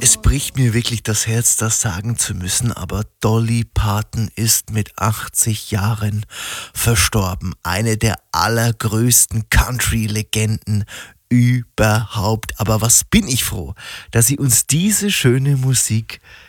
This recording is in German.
Es bricht mir wirklich das Herz, das sagen zu müssen, aber Dolly Parton ist mit 80 Jahren verstorben. Eine der allergrößten Country-Legenden überhaupt. Aber was bin ich froh, dass sie uns diese schöne Musik